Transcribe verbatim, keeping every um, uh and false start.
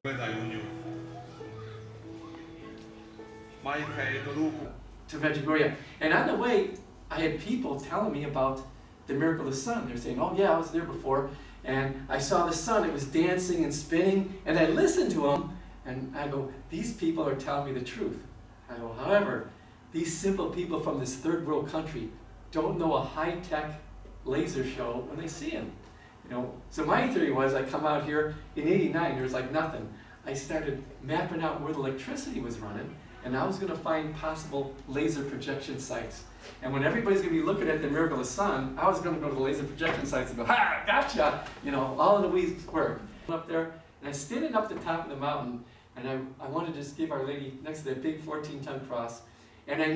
to Medjugorje. And on the way, I had people telling me about the miracle of the sun. They're saying, oh yeah, I was there before, and I saw the sun, it was dancing and spinning, and I listened to them, and I go, these people are telling me the truth. I go, however, these simple people from this third world country don't know a high-tech laser show when they see him. You know, so my theory was, I come out here in eighty-nine, there was like nothing. I started mapping out where the electricity was running, and I was going to find possible laser projection sites. And when everybody's going to be looking at the miracle of the sun, I was going to go to the laser projection sites and go, ha, gotcha! You know, all of the weeds work. Up there, and I standing up the top of the mountain, and I, I wanted to just give Our Lady next to that big fourteen ton cross, and I